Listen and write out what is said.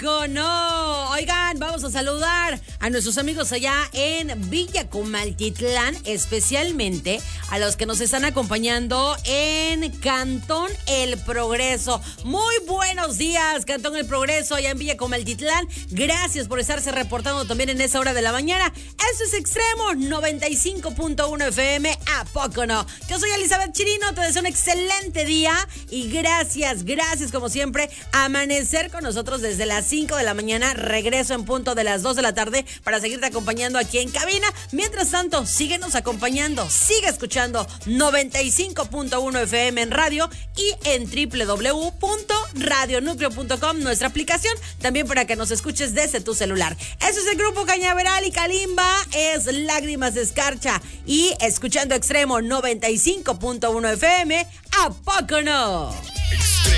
poco no? Oigan, vamos a saludar a nuestros amigos allá en Villa Comaltitlán, especialmente a los que nos están acompañando en Cantón El Progreso. Muy buenos días, Cantón El Progreso, allá en Villa Comaltitlán. Gracias por estarse reportando también en esa hora de la mañana. Eso es Extremo 95.1 FM. ¿A poco no? Yo soy Elizabeth Chirino, te deseo un excelente día y gracias como siempre, amanecer con nosotros desde las 5 de la mañana. Regreso en punto de las 2 de la tarde para seguirte acompañando aquí en cabina. Mientras tanto, síguenos acompañando, sigue escuchando 95.1 FM en radio y en www.radionucleo.com, nuestra aplicación, también para que nos escuches desde tu celular. Eso es el grupo Cañaveral y Kalimba, es Lágrimas de Escarcha y escuchando Extremo 95.1 FM. ¿A poco no?